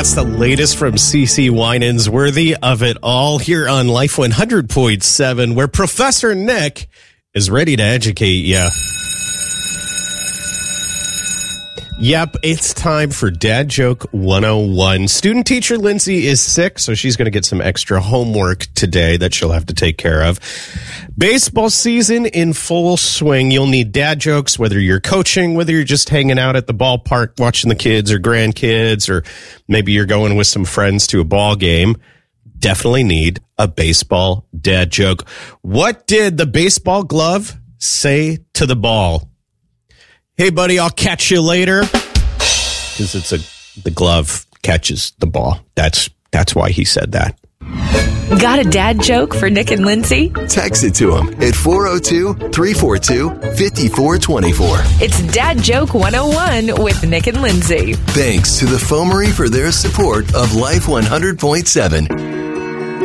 That's the latest from CeCe Winans, Worthy of It All, here on Life 100.7, where Professor Nick is ready to educate you. Yep, it's time for Dad Joke 101. Student teacher Lindsay is sick, so she's going to get some extra homework today that she'll have to take care of. Baseball season in full swing. You'll need dad jokes, whether you're coaching, whether you're just hanging out at the ballpark watching the kids or grandkids, or maybe you're going with some friends to a ball game. Definitely need a baseball dad joke. What did the baseball glove say to the ball? Hey, buddy, I'll catch you later. Because the glove catches the ball. That's why he said that. Got a dad joke for Nick and Lindsay? Text it to them at 402-342-5424. It's Dad Joke 101 with Nick and Lindsay. Thanks to the Foamery for their support of Life 100.7.